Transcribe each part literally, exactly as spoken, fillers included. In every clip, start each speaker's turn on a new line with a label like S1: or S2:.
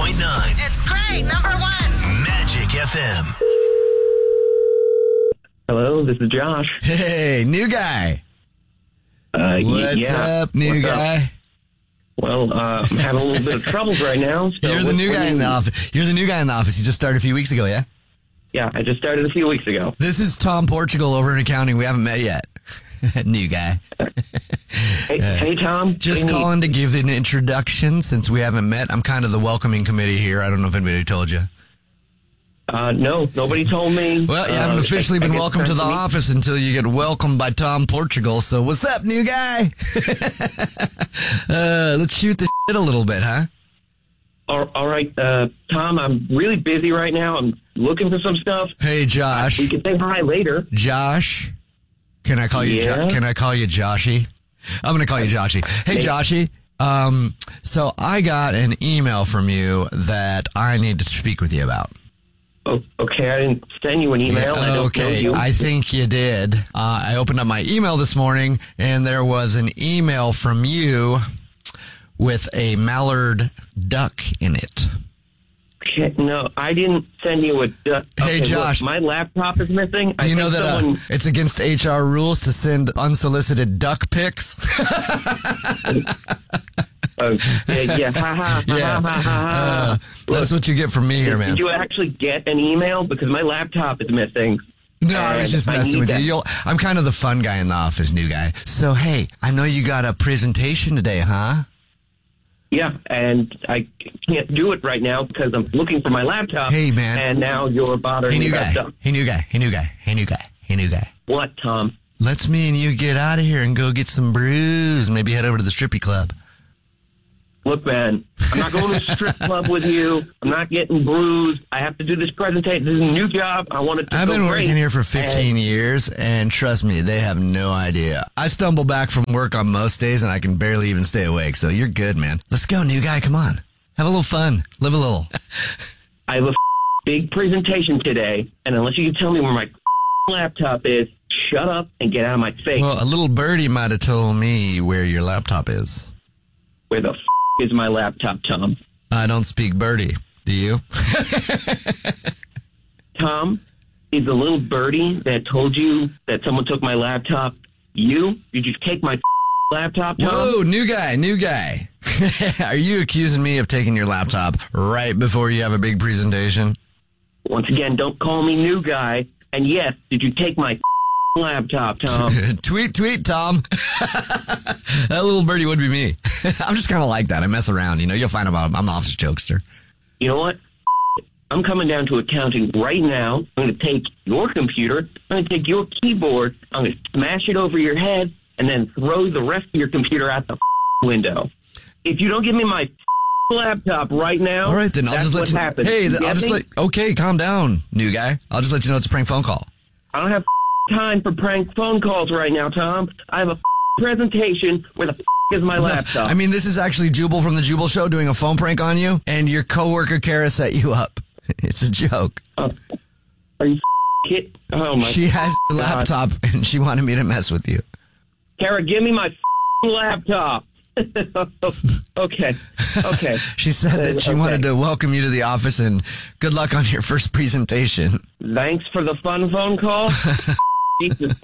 S1: point nine.
S2: It's great. Number one.
S1: Magic F M.
S3: Hello, this is Josh.
S4: Hey, new guy.
S3: Uh,
S4: What's
S3: yeah.
S4: up, new
S3: What's
S4: guy?
S3: Up? Well, uh, I'm having a little bit of troubles right now. So
S4: You're the
S3: what,
S4: new
S3: what
S4: guy
S3: do
S4: in the
S3: you-
S4: office. You're the new guy in the office. You just started a few weeks ago, yeah?
S3: Yeah, I just started a few weeks ago.
S4: This is Tom Portugal over in accounting. We haven't met yet. New guy.
S3: Hey, hey Tom.
S4: Just
S3: What do you
S4: calling to give an introduction since we haven't met. I'm kind of the welcoming committee here. I don't know if anybody told you.
S3: need? Uh, no, nobody told me.
S4: Well, you
S3: uh,
S4: haven't officially
S3: I-
S4: been
S3: I guess
S4: welcomed to
S3: time
S4: the
S3: to meet-
S4: office until you get welcomed by Tom Portugal. So what's up, new guy? uh, let's shoot the shit a little bit, huh?
S3: All, all right, uh, Tom, I'm really busy right now. I'm looking for some stuff.
S4: Hey, Josh.
S3: We can say hi later.
S4: Josh. Can I call you
S3: Yeah?
S4: jo- Can I call you Joshy? I'm going to call you Joshy. Hey,
S3: Hey.
S4: Joshy. Um, so I got an email from you that I need to speak with you about.
S3: Oh, okay, I didn't send you an email. I don't know
S4: Okay,
S3: you.
S4: I think you did. Uh, I opened up my email this morning, and there was an email from you with a mallard duck in it.
S3: Okay, no, I didn't send you a... Uh,
S4: Hey,
S3: okay, look,
S4: Josh.
S3: my laptop is missing.
S4: Do you
S3: I
S4: know
S3: think
S4: that
S3: someone...
S4: uh, it's against H R rules to send unsolicited duck pics?
S3: Oh, yeah, yeah, ha, ha, ha,
S4: Yeah.
S3: ha, ha, ha.
S4: Uh, that's what you get from me here,
S3: Did,
S4: man.
S3: did you actually get an email? Because my laptop is missing.
S4: No, I was
S3: And
S4: just
S3: I
S4: messing
S3: need
S4: with you.
S3: that.
S4: You'll, I'm kind of the fun guy in the office, new guy. So, hey, I know you got a presentation today, huh?
S3: Yeah, and I can't do it right now because I'm looking for my laptop.
S4: Hey, man.
S3: And now you're bothering
S4: Hey,
S3: me
S4: new
S3: about
S4: guy.
S3: stuff.
S4: Hey, new guy. Hey, new guy. Hey, new guy. Hey, new guy.
S3: What, Tom?
S4: Let's me and you get out of here and go get some brews. Maybe head over to the strippy club.
S3: Look, man, I'm not going to a strip club with you. I'm not getting bruised. I have to do this presentation. This is a new job. I want it to
S4: I've
S3: go
S4: been
S3: great.
S4: working here for fifteen
S3: And-
S4: years, and trust me, they have no idea. I stumble back from work on most days, and I can barely even stay awake, so you're good, man. Let's go, new guy. Come on. Have a little fun. Live a little.
S3: I have a big presentation today, and unless you can tell me where my laptop is, shut up and get out of my face.
S4: Well, a little birdie might have told me where your laptop is.
S3: Where the f- is my laptop, Tom?
S4: I don't speak birdie. Do you?
S3: Tom, is the little birdie that told you that someone took my laptop you? Did you take my laptop, Tom?
S4: Whoa, new guy, new guy. Are you accusing me of taking your laptop right before you have a big presentation?
S3: Once again, don't call me new guy. And yes, did you take my laptop, Tom?
S4: tweet, tweet, Tom. That little birdie would be me. I'm just kind of like that. I mess around. You know, you'll find out I'm an office jokester.
S3: You know what? I'm coming down to accounting right now. I'm going to take your computer. I'm going to take your keyboard. I'm going to smash it over your head and then throw the rest of your computer out the window. If you don't give me my laptop right now,
S4: All right, then I'll
S3: that's
S4: just let
S3: what
S4: you.
S3: happens.
S4: Hey,
S3: You
S4: th- I'll
S3: get
S4: just
S3: me?
S4: let. Okay, calm down, new guy. I'll just let you know it's a prank phone call.
S3: I don't have time for prank phone calls right now, Tom. I have a presentation. Where the is my laptop?
S4: I mean, this is actually Jubal from the Jubal Show doing a phone prank on you, and your coworker Kara set you up. It's a joke.
S3: Uh, are you kid? Oh my!
S4: She has your
S3: God.
S4: laptop, and she wanted me to mess with you.
S3: Kara, give me my laptop. okay, okay.
S4: She said that she
S3: Okay.
S4: wanted to welcome you to the office and good luck on your first presentation.
S3: Thanks for the fun phone call. Jesus.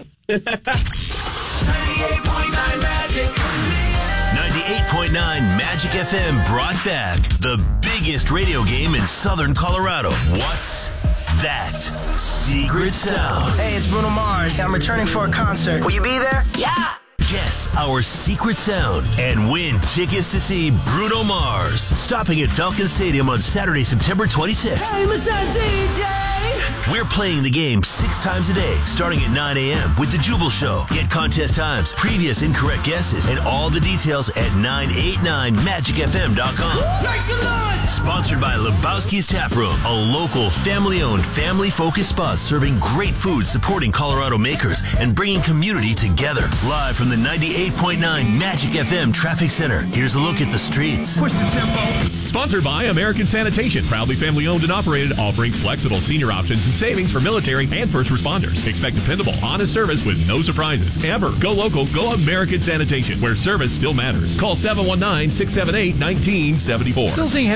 S1: ninety-eight point nine Magic. ninety-eight point nine Magic F M brought back the biggest radio game in Southern Colorado. What's that secret sound?
S5: Hey, it's Bruno Mars. I'm returning for a concert. Will you be there?
S2: Yeah.
S1: Guess our secret sound and win tickets to see Bruno Mars stopping at Falcon Stadium on Saturday, September twenty-sixth.
S2: Hey, Mister D J.
S1: We're playing the game six times a day, starting at nine a.m. with The Jubal Show. Get contest times, previous incorrect guesses, and all the details at nine eight nine magic f m dot com.
S2: Make some noise.
S1: Sponsored by Lebowski's Tap Room, a local, family-owned, family-focused spot serving great food, supporting Colorado makers, and bringing community together. Live from the ninety-eight point nine Magic F M Traffic Center, here's a look at the streets.
S6: Push the tempo. Sponsored by American Sanitation, proudly family owned and operated, offering flexible senior options and savings for military and first responders. Expect dependable, honest service with no surprises ever. Go local, go American Sanitation, where service still matters. Call seven one nine, six seven eight, one nine seven four.
S7: Still seeing heavy volume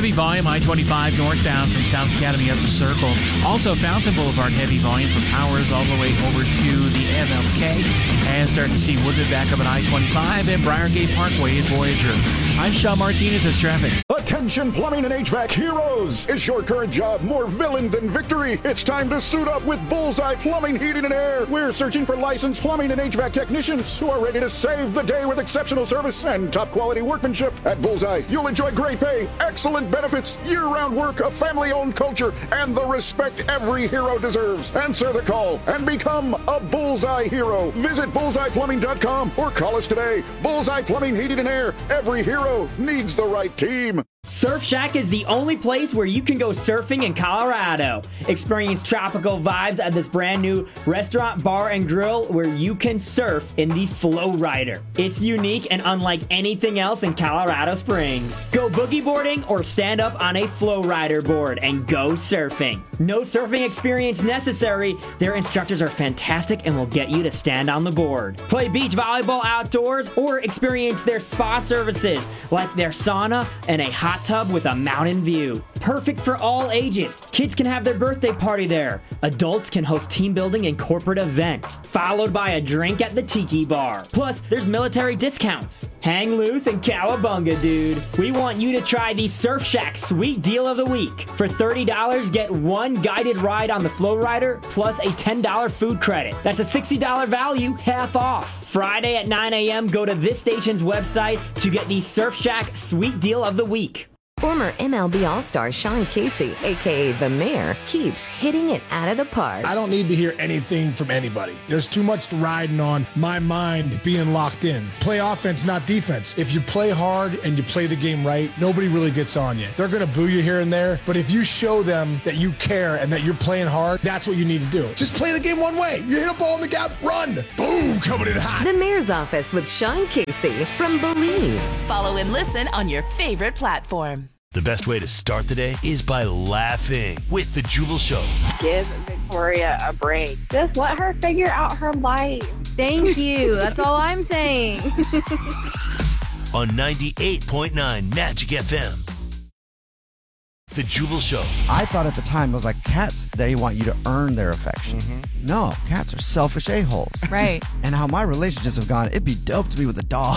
S7: volume, I twenty-five northbound from South Academy up to Circle. Also, Fountain Boulevard, heavy volume from Powers all the way over to the M L K. And starting to see Woodman back up at I twenty-five and Briargate Parkway at Voyager. I'm Sean Martinez as traffic.
S8: Attention plumbing and H V A C heroes! Is your current job more villain than victory? It's time to suit up with Bullseye Plumbing, Heating, and Air. We're searching for licensed plumbing and H V A C technicians who are ready to save the day with exceptional service and top quality workmanship. At Bullseye, you'll enjoy great pay, excellent benefits, year-round work, a family-owned culture, and the respect every hero deserves. Answer the call and become a Bullseye hero. Visit bullseye plumbing dot com or call us today. Bullseye Plumbing, Heating, and Air. Every hero needs the right team.
S9: Surf Shack is the only place where you can go surfing in Colorado. Experience tropical vibes at this brand new restaurant, bar, and grill where you can surf in the Flow Rider. It's unique and unlike anything else in Colorado Springs. Go boogie boarding or stand up on a Flow Rider board and go surfing. No surfing experience necessary. Their instructors are fantastic and will get you to stand on the board. Play beach volleyball outdoors or experience their spa services like their sauna and a hot tub with a mountain view. Perfect for all ages. Kids can have their birthday party there. Adults can host team building and corporate events, followed by a drink at the Tiki Bar. Plus, there's military discounts. Hang loose and cowabunga, dude. We want you to try the Surf Shack Sweet Deal of the Week. For thirty dollars, get one guided ride on the Flow Rider plus a ten dollars food credit. That's a sixty dollars value, half off. Friday at nine a.m., go to this station's website to get the Surf Shack Sweet Deal of the Week.
S10: Former M L B All-Star Sean Casey, a k a. The Mayor, keeps hitting it out of the park.
S11: I don't need to hear anything from anybody. There's too much riding on my mind being locked in. Play offense, not defense. If you play hard and you play the game right, nobody really gets on you. They're going to boo you here and there, but if you show them that you care and that you're playing hard, that's what you need to do. Just play the game one way. You hit a ball in the gap, run. Boom, coming in hot.
S10: The Mayor's Office with Sean Casey from Believe.
S12: Follow and listen on your favorite platform.
S1: The best way to start the day is by laughing with The Jubal Show.
S13: Give Victoria a break. Just let her figure out her life.
S14: Thank you. That's all I'm saying.
S1: On ninety-eight point nine Magic F M. The Jubal Show.
S4: I thought at the time, it was like, cats, they want you to earn their affection. Mm-hmm. No, cats are selfish a-holes.
S15: Right.
S4: And how my relationships have gone, it'd be dope to be with a dog.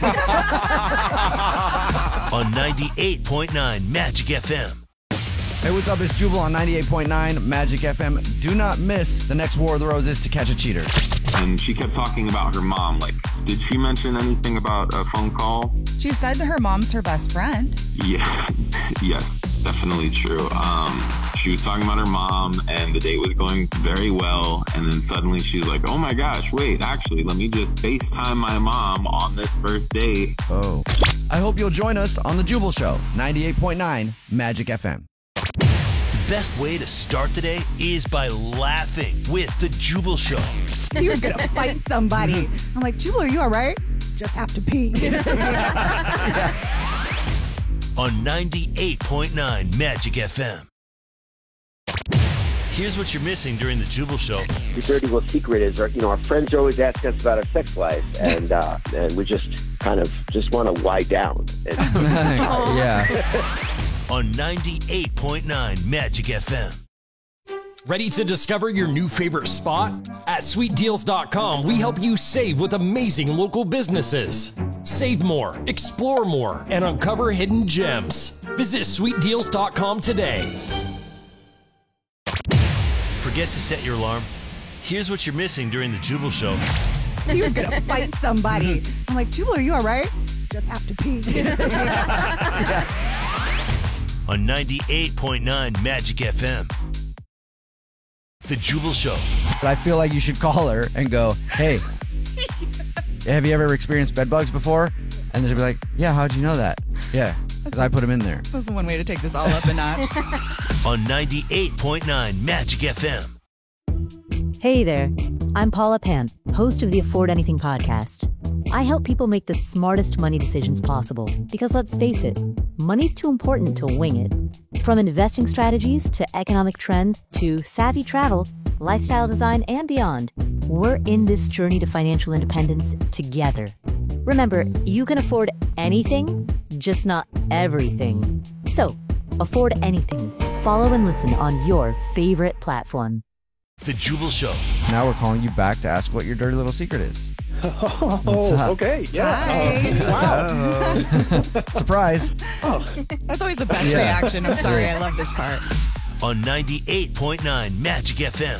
S1: On ninety-eight point nine Magic F M.
S4: Hey, what's up? It's Jubal on ninety-eight point nine Magic F M. Do not miss the next War of the Roses to catch a cheater.
S16: And she kept talking about her mom. Like, did she mention anything about a phone call?
S15: She said that her mom's her best friend.
S16: Yeah, yes, definitely true. Um, she was talking about her mom, and the date was going very well. And then suddenly she's like, oh my gosh, wait, actually, let me just FaceTime my mom on this first date.
S4: Oh. I hope you'll join us on The Jubal Show, ninety-eight point nine Magic F M.
S1: The best way to start the day is by laughing with The Jubal Show.
S15: He was going to fight somebody. I'm like, Jubal, are you all right? Just have to pee.
S1: On ninety-eight point nine Magic F M. Here's what you're missing during The Jubal Show.
S17: The dirty little secret is, our, you know, our friends are always asking us about our sex life, and uh, and we just kind of just want to lie down. And
S4: yeah.
S1: On ninety-eight point nine Magic F M.
S18: Ready to discover your new favorite spot? At sweet deals dot com, we help you save with amazing local businesses. Save more, explore more, and uncover hidden gems. Visit sweet deals dot com today.
S1: Forget to set your alarm? Here's what you're missing during The Jubal Show.
S15: He was going to fight somebody. I'm like, Jubal, are you all right? Just have to pee.
S1: On ninety-eight point nine Magic F M. The Jubal Show.
S4: But I feel like you should call her and go, hey, have you ever experienced bed bugs before? And then she'll be like, yeah, how'd you know that? Yeah, because I put them in there.
S15: That's one way to take this all up a notch.
S1: On ninety-eight point nine Magic F M.
S19: Hey there, I'm Paula Pan, host of the Afford Anything podcast. I help people make the smartest money decisions possible because let's face it, money's too important to wing it. From investing strategies to economic trends to savvy travel, lifestyle design, and beyond, we're in this journey to financial independence together. Remember, you can afford anything, just not everything. So, Afford Anything. Follow and listen on your favorite platform.
S1: The Jubal Show.
S20: Now we're calling you back to ask what your dirty little secret is.
S21: Oh, okay. Yeah. Uh, wow.
S20: Surprise.
S15: Oh. That's always the best
S20: Yeah.
S15: reaction. I'm sorry. I love this part.
S1: On ninety-eight point nine Magic F M.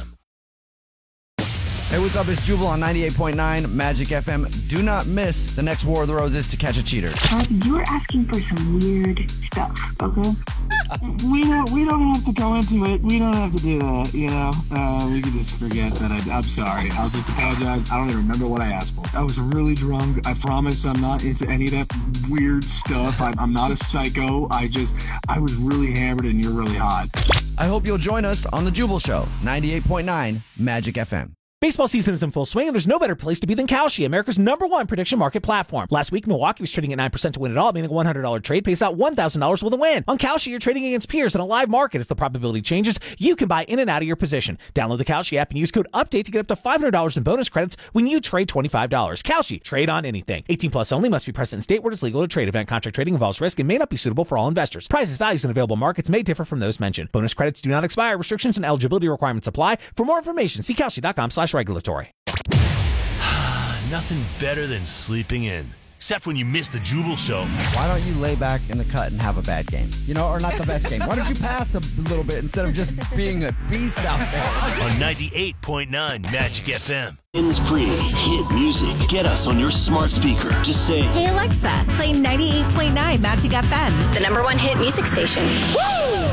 S20: Hey, what's up? It's Jubal on ninety-eight point nine Magic F M. Do not miss the next War of the Roses to catch a cheater.
S22: Um, you were asking for some weird stuff, okay?
S23: We don't. We don't have to go into it. We don't have to do that. You know, uh, we can just forget that. I, I'm sorry. I'll just apologize. I don't even remember what I asked for. I was really drunk. I promise. I'm not into any of that weird stuff. I'm, I'm not a psycho. I just. I was really hammered, and you're really hot.
S20: I hope you'll join us on the Jubal Show, ninety-eight point nine Magic F M.
S24: Baseball season is in full swing, and there's no better place to be than Kalshi, America's number one prediction market platform. Last week, Milwaukee was trading at nine percent to win it all, meaning a one hundred dollars trade pays out one thousand dollars with a win. On Kalshi, you're trading against peers in a live market. As the probability changes, you can buy in and out of your position. Download the Kalshi app and use code UPDATE to get up to five hundred dollars in bonus credits when you trade twenty-five dollars. Kalshi, trade on anything. eighteen plus only, must be present in state where it's legal to trade. Event contract trading involves risk and may not be suitable for all investors. Prices, values, and available markets may differ from those mentioned. Bonus credits do not expire. Restrictions and eligibility requirements apply. For more information, see Kalshi.com slash regulatory.
S1: Nothing better than sleeping in. Except when you miss the Jubal Show.
S20: Why don't you lay back in the cut and have a bad game? You know, or not the best game. Why don't you pass a little bit instead of just being a beast out there?
S1: On ninety-eight point nine Magic F M. It's free. Hit music. Get us on your smart speaker. Just say,
S25: Hey Alexa, play ninety-eight point nine Magic F M.
S26: The number one hit music station.
S25: Woo!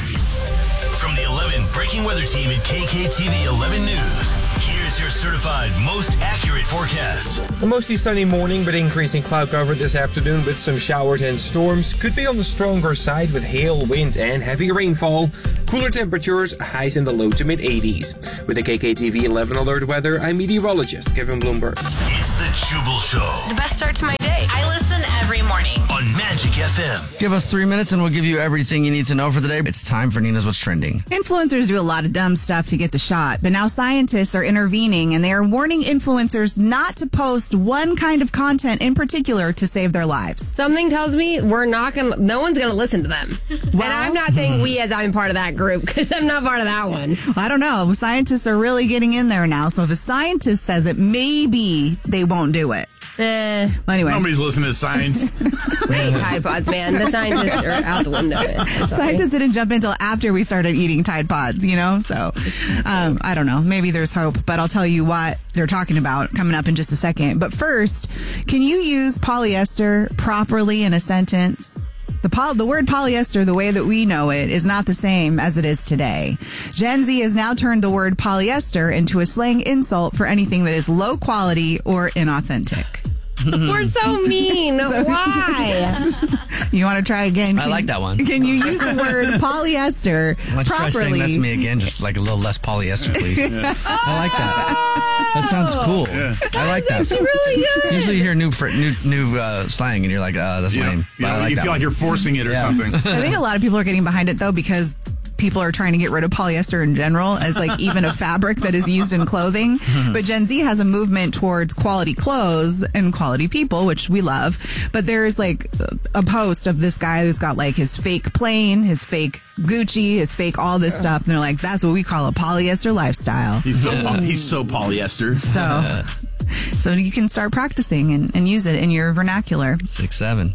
S1: From the eleven Breaking Weather Team at K K T V eleven News, here's your certified most accurate forecast.
S27: A mostly sunny morning, but increasing cloud cover this afternoon with some showers and storms. Could be on the stronger side with hail, wind, and heavy rainfall. Cooler temperatures, highs in the low to mid eighties. With the K K T V eleven alert weather, I'm meteorologist Kevin Bloomberg.
S1: It's the Jubal Show.
S26: The best start to my day. I listen every morning.
S1: On Magic F M.
S4: Give us three minutes and we'll give you everything you need to know for the day. It's time for Nina's What's Trending.
S15: Influencers do a lot of dumb stuff to get the shot, but now scientists are intervening and they are warning influencers not to post one kind of content in particular to save their lives.
S28: Something tells me we're not going to, no one's going to listen to them. Well, and I'm not saying we as I'm part of that group because I'm not part of that one.
S15: I don't know. Scientists are really getting in there now. So if a scientist says it, maybe they won't do it.
S28: Eh.
S15: Anyway.
S29: Nobody's listening to science.
S28: Wait, Tide Pods, man. The scientists are out the window.
S15: Scientists didn't jump in until after we started eating Tide Pods, you know? So, um, I don't know. Maybe there's hope, but I'll tell you what they're talking about coming up in just a second. But first, can you use polyester properly in a sentence? The, poly- the word polyester, the way that we know it, is not the same as it is today. Gen Z has now turned the word polyester into a slang insult for anything that is low quality or inauthentic.
S28: We're so mean.
S15: So-
S28: Why?
S15: You want to try again?
S4: I
S15: Can-
S4: like that one.
S15: Can you use the word polyester
S4: Let's try saying
S15: properly?
S4: that to me again, just like a little less polyester, please. I like that. That sounds cool. I like that.
S28: Really good.
S4: Usually you hear new fr- new new uh, slang and you're like, uh, that's
S29: Yeah.
S4: lame. But
S29: Yeah,
S4: I like
S29: you
S4: that
S29: feel
S4: one.
S29: like you're forcing it or
S4: Yeah.
S29: something.
S15: I think a lot of people are getting behind it though because people are trying to get rid of polyester in general as like even a fabric that is used in clothing. But Gen Z has a movement towards quality clothes and quality people, which we love. But there's like a post of this guy who's got like his fake plane, his fake Gucci, his fake all this stuff. And they're like, that's what we call a polyester lifestyle.
S29: He's so, po- he's so polyester.
S15: So, so you can start practicing and, and use it in your vernacular.
S4: Six, seven.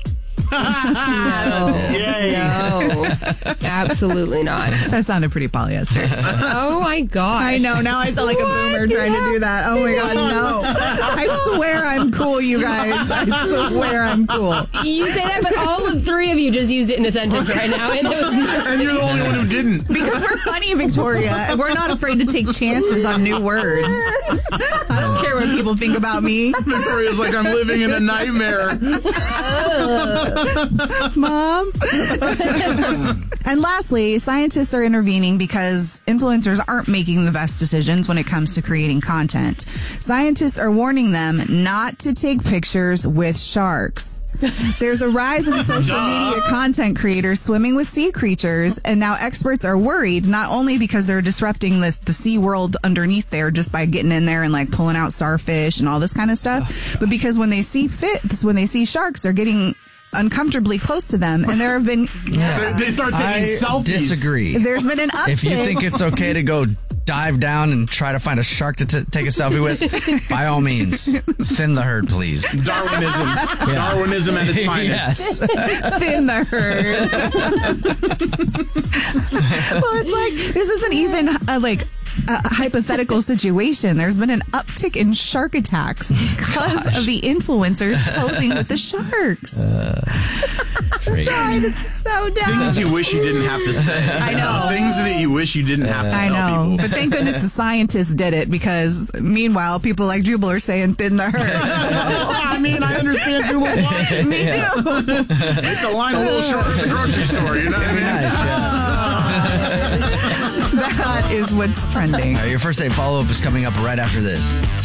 S28: No.
S29: Yay.
S28: No. Absolutely not.
S15: That sounded pretty polyester.
S28: Oh my gosh.
S15: I know. Now I sound like a boomer trying to do that. Oh my God, no. I swear I'm cool, you guys. I swear I'm cool.
S28: You say that, but all of three of you just used it in a sentence right now. And, it was
S29: And you're the only one who didn't.
S15: Because we're funny, Victoria, and we're not afraid to take chances on new words. I don't care what people think about me.
S29: Victoria's like, I'm living in a nightmare.
S15: Mom. And lastly, scientists are intervening because influencers aren't making the best decisions when it comes to creating content. Scientists are warning them not to take pictures with sharks. There's a rise in social media content creators swimming with sea creatures, and now experts are worried not only because they're disrupting the, the sea world underneath there just by getting in there and like pulling out starfish and all this kind of stuff, but because when they see fit, when they see sharks, they're getting uncomfortably close to them, and there have been
S29: They, they start taking
S4: I
S29: selfies.
S4: disagree.
S15: there's been an uptick.
S4: If you think it's okay to go dive down and try to find a shark to t- take a selfie with, by all means, thin the herd, please.
S29: Darwinism. Darwinism at its finest.
S4: Yes.
S15: Thin the herd. Well, it's like this isn't even a, like a hypothetical situation. There's been an uptick in shark attacks because
S4: Gosh.
S15: of the influencers posing with the sharks.
S4: Uh,
S15: Sorry, this is so dumb.
S29: Things you wish you didn't have to say.
S15: I know.
S29: Things that you wish you didn't have to
S15: I
S29: tell
S15: know,
S29: people.
S15: but thank goodness the scientists did it, because meanwhile, people like Jubal are saying thin the herd.
S29: I mean, I understand Jubal.
S15: Me too.
S29: It's a line a little short at the grocery store, you know what I mean?
S15: That is what's trending.
S4: All right, your first date follow-up is coming up right after this.